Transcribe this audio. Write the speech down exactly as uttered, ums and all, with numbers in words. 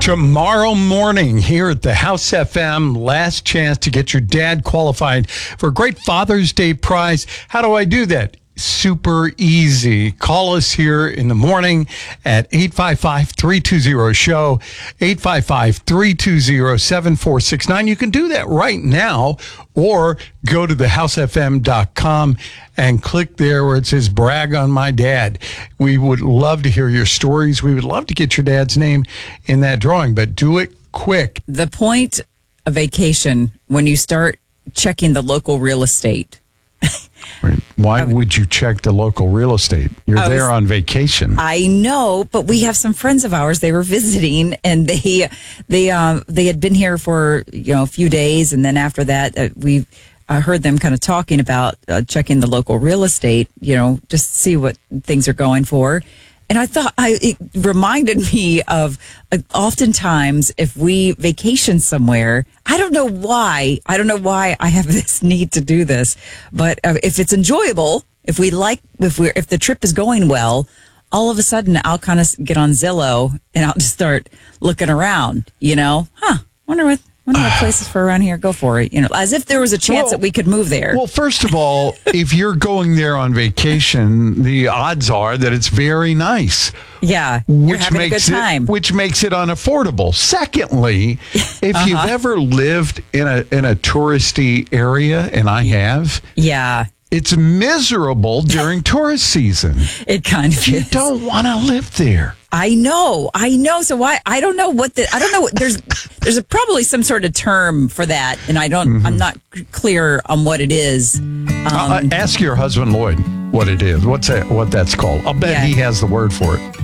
Tomorrow morning here at the House F M, last chance to get your dad qualified for a great Father's Day prize. How do I do that? Super easy. Call us here in the morning at eight five five, three two zero, S H O W, eight five five, three two zero, seven four six nine. You can do that right now, or go to the house f m dot com and click there where it says brag on my dad. We would love to hear your stories. We would love to get your dad's name in that drawing, but do it quick. The point of vacation, when you start checking the local real estate. Why would you check the local real estate? You're was, there on vacation. I know, but we have some friends of ours. They were visiting, and they they um they had been here for you know a few days, and then after that, uh, we uh, heard them kind of talking about uh, checking the local real estate. You know, just to see what things are going for. And I thought I, it reminded me of uh, oftentimes if we vacation somewhere, I don't know why. I don't know why I have this need to do this. But uh, if it's enjoyable, if we like, if we're, if the trip is going well, all of a sudden I'll kind of get on Zillow and I'll just start looking around, you know, huh, wonder what. Wonder what places for around here. Go for it. You know, as if there was a chance well, that we could move there. Well, first of all, if you're going there on vacation, the odds are that it's very nice. Yeah, you're which having makes a good time. It, which makes it unaffordable. Secondly, if uh-huh. you've ever lived in a in a touristy area, and I have, yeah. It's miserable during tourist season. It kind of you is. You don't want to live there. I know, I know. So why? I don't know what the. I don't know. There's there's a, probably some sort of term for that, and I don't. Mm-hmm. I'm not clear on what it is. Um, uh, ask your husband Lloyd what it is. What's that? What that's called? I'll bet yeah. he has the word for it.